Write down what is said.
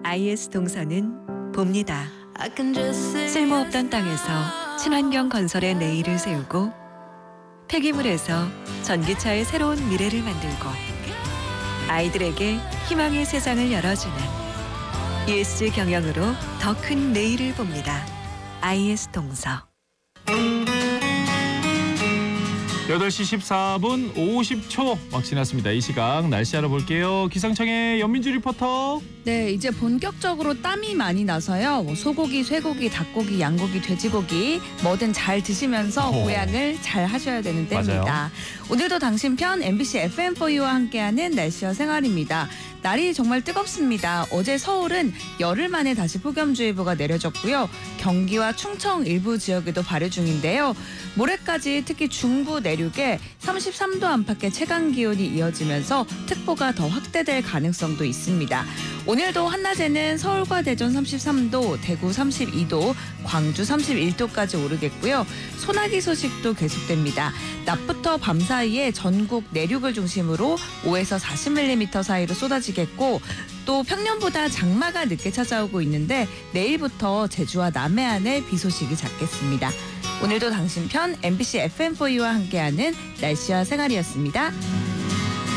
IS 동서는 봅니다. 쓸모없던 땅에서 친환경 건설의 내일을 세우고 폐기물에서 전기차의 새로운 미래를 만들고 아이들에게 희망의 세상을 열어주는 ESG 경영으로 더 큰 내일을 봅니다. IS 동서. 8시 14분 50초 막 지났습니다. 이 시각 날씨 알아볼게요. 기상청의 연민주 리포터. 네, 이제 본격적으로 땀이 많이 나서요. 소고기, 쇠고기, 닭고기, 양고기, 돼지고기 뭐든 잘 드시면서 보양을 잘 하셔야 되는 때입니다. 맞아요. 오늘도 당신 편 MBC FM4U와 함께하는 날씨와 생활입니다. 날이 정말 뜨겁습니다. 어제 서울은 열흘 만에 다시 폭염주의보가 내려졌고요. 경기와 충청 일부 지역에도 발효 중인데요. 모레까지 특히 중부 내륙에 33도 안팎의 최강기온이 이어지면서 특보가 더 확대될 가능성도 있습니다. 오늘도 한낮에는 서울과 대전 33도, 대구 32도, 광주 31도까지 오르겠고요. 소나기 소식도 계속됩니다. 낮부터 밤 사이에 전국 내륙을 중심으로 5에서 40mm 사이로 쏟아지겠고 또 평년보다 장마가 늦게 찾아오고 있는데 내일부터 제주와 남해안에 비 소식이 잦겠습니다. 오늘도 당신 편 MBC FM4U와 함께하는 날씨와 생활이었습니다.